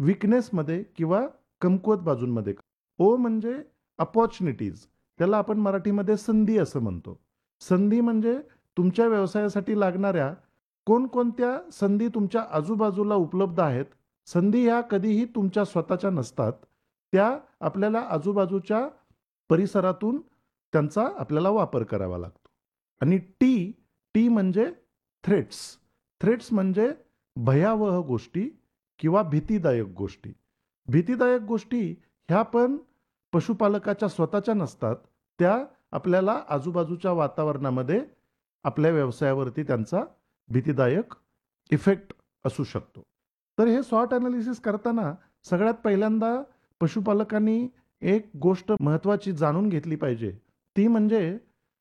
वीकनेसमध्ये किंवा कमकुवत बाजूंमध्ये. ओ म्हणजे अपॉर्च्युनिटीज. त्याला आपण मराठीमध्ये संधी असं म्हणतो. संधी म्हणजे तुमच्या व्यवसायासाठी लागणाऱ्या कोणकोणत्या संधी तुमच्या आजूबाजूला उपलब्ध आहेत. संधी ह्या कधीही तुमच्या स्वतःच्या नसतात. त्या आपल्याला आजूबाजूच्या परिसरातून त्यांचा आपल्याला वापर करावा लागतो. आणि टी म्हणजे थ्रेट्स. थ्रेट्स म्हणजे भयावह गोष्टी किंवा भीतीदायक गोष्टी. भीतीदायक गोष्टी ह्या पण पशुपालकाच्या स्वतःच्या नसतात. त्या आपल्याला आजूबाजूच्या वातावरणामध्ये आपल्या व्यवसायावरती त्यांचा भीतीदायक इफेक्ट असू शकतो. तर हे स्वॉट एनालिसिस करताना सगळ्यात पहिल्यांदा पशुपालकांनी एक गोष्ट महत्त्वाची जाणून घेतली पाहिजे. ती म्हणजे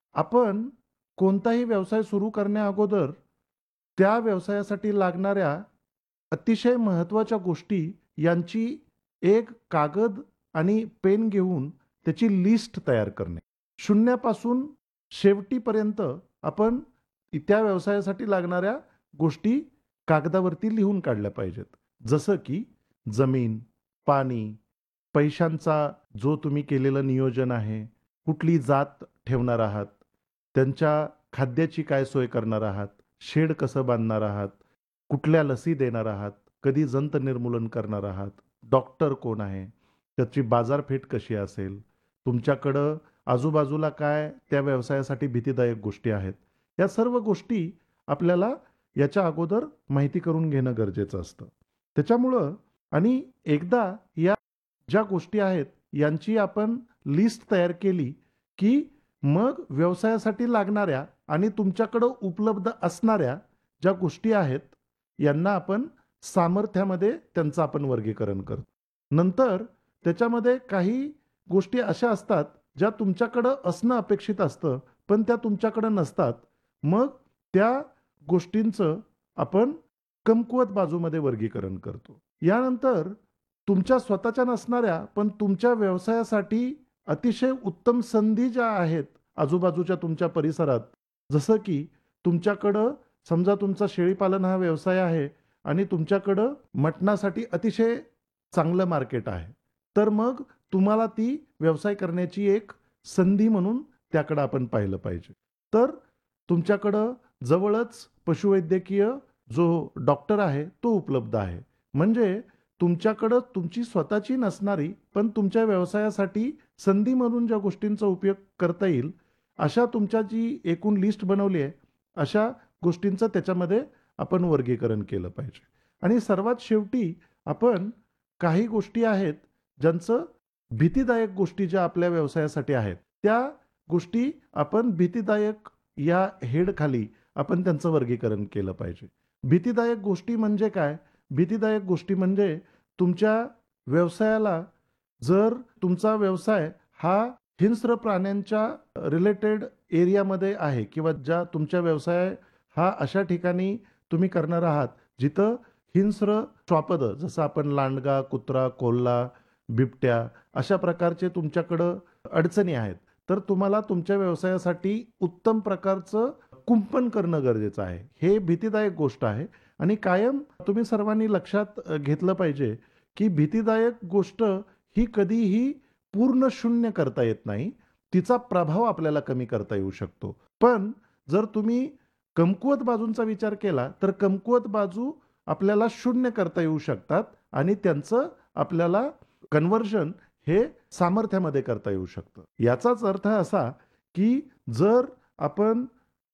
आपण कोणताही व्यवसाय सुरू करण्याअगोदर त्या व्यवसायासाठी लागणाऱ्या अतिशय महत्त्वाच्या गोष्टी यांची एक कागद आणि पेन घेऊन त्याची लिस्ट तयार करणे. शून्यापासून शेवटीपर्यंत आपण त्या व्यवसायासाठी लागणाऱ्या गोष्टी कागदावरती लिहून काढल्या पाहिजेत. जसं की जमीन, पाणी, पैशांचा जो तुम्ही केलेलं नियोजन आहे, कुठली जात ठेवणार आहात, त्यांच्या खाद्याची काय सोय करणार आहात, शेड कसं बांधणार आहात, कुठल्या लसी देणार आहात, कधी जंत निर्मूलन करणार आहात, डॉक्टर कोण आहे, त्याची बाजारपेठ कशी असेल, तुमच्याकडं आजूबाजूला काय त्या व्यवसायासाठी भीतीदायक गोष्टी आहेत. या सर्व गोष्टी आपल्याला याच्या अगोदर माहिती करून घेणं गरजेचं असतं. त्याच्यामुळं आणि एकदा या ज्या गोष्टी आहेत यांची आपण लिस्ट तयार केली, की मग व्यवसायासाठी लागणाऱ्या आणि तुमच्याकडं उपलब्ध असणाऱ्या ज्या गोष्टी आहेत, यांना आपण सामर्थ्यामध्ये त्यांचं आपण वर्गीकरण करतो. नंतर त्याच्यामध्ये काही गोष्टी अशा असतात, ज्या तुमच्याकडं असणं अपेक्षित असतं, पण त्या तुमच्याकडं नसतात. मग त्या गोष्टींचं आपण कमकुवत बाजूमध्ये वर्गीकरण करतो. यानंतर तुमच्या स्वतःच्या नसणाऱ्या, पण तुमच्या व्यवसायासाठी अतिशय उत्तम संधी ज्या आहेत आजूबाजूच्या तुमच्या परिसरात, जसं की तुमच्याकडं समजा तुमचा शेळीपालन हा व्यवसाय आहे आणि तुमच्याकडं मटणासाठी अतिशय चांगलं मार्केट आहे. तर मग तुम्हाला ती व्यवसाय करण्याची एक संधी म्हणून त्याकडं आपण पाहिलं पाहिजे. तर तुमच्याकडं जवळच पशुवैद्यकीय जो डॉक्टर आहे तो उपलब्ध आहे. म्हणजे तुमच्याकडं तुमची स्वतःची नसणारी, पण तुमच्या व्यवसायासाठी संधी म्हणून ज्या गोष्टींचा उपयोग करता येईल, अशा तुमच्या जी एकूण लिस्ट बनवली आहे, अशा गोष्टींचं त्याच्यामध्ये आपण वर्गीकरण केलं पाहिजे. आणि सर्वात शेवटी आपण काही गोष्टी आहेत, ज्यांचं भीतीदायक गोष्टी ज्या आपल्या व्यवसायासाठी आहेत, त्या गोष्टी आपण भीतीदायक या हेडखाली आपण त्यांचं वर्गीकरण केलं पाहिजे. भीतीदायक गोष्टी म्हणजे काय? भीतीदायक गोष्टी म्हणजे तुमच्या व्यवसायाला जर तुमचा व्यवसाय हा हिंस्र प्राण्यांच्या रिलेटेड एरियामध्ये आहे किंवा ज्या तुमच्या व्यवसाय हा अशा ठिकाणी तुम्ही करणार आहात, जिथं हिंस्र श्वापदं जसं आपण लांडगा, कुत्रा, कोल्हा, बिबट्या अशा प्रकारचे तुमच्याकडं अडचणी आहेत. तर तुम्हाला तुमच्या व्यवसायासाठी उत्तम प्रकारचं कुंपण करणं गरजेचं आहे. हे भीतीदायक गोष्ट आहे आणि कायम तुम्ही सर्वांनी लक्षात घेतलं पाहिजे, की भीतीदायक गोष्ट ही कधीही पूर्ण शून्य करता येत नाही. तिचा प्रभाव आपल्याला कमी करता येऊ शकतो. पण जर तुम्ही कमकुवत बाजूंचा विचार केला, तर कमकुवत बाजू आपल्याला शून्य करता येऊ शकतात आणि त्यांचं आपल्याला कन्व्हर्जन हे सामर्थ्यामध्ये करता येऊ शकतं. याचाच अर्थ असा, की जर आपण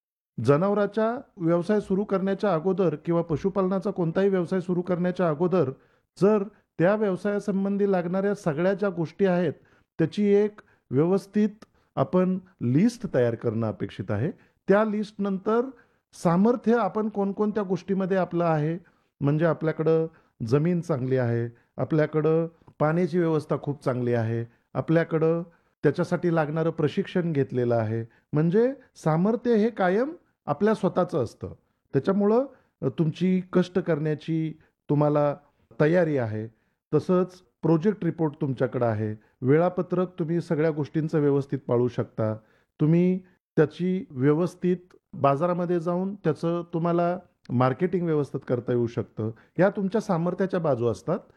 जनावराचा व्यवसाय सुरू करण्याच्या अगोदर किंवा पशुपालनाचा कोणताही व्यवसाय सुरू करण्याच्या अगोदर जर त्या व्यवसायासंबंधी लागणाऱ्या सगळ्या ज्या गोष्टी आहेत, त्याची एक व्यवस्थित आपण लिस्ट तयार करणं अपेक्षित आहे. त्या लिस्टनंतर सामर्थ्य आपण कोणकोणत्या गोष्टीमध्ये आपलं आहे, म्हणजे आपल्याकडं जमीन चांगली आहे, आपल्याकडं पाण्याची व्यवस्था खूप चांगली आहे, आपल्याकडं त्याच्यासाठी लागणारं प्रशिक्षण घेतलेलं आहे. म्हणजे सामर्थ्य हे कायम आपल्या स्वतःचं असतं. त्याच्यामुळं तुमची कष्ट करण्याची तुम्हाला तयारी आहे. तसंच प्रोजेक्ट रिपोर्ट तुमच्याकडं आहे. वेळापत्रक तुम्ही सगळ्या गोष्टींचं व्यवस्थित पाळू शकता. तुम्ही त्याची व्यवस्थित बाजारामध्ये जाऊन त्याचं तुम्हाला मार्केटिंग व्यवस्थित करता येऊ शकतं. या तुमच्या सामर्थ्याच्या बाजू असतात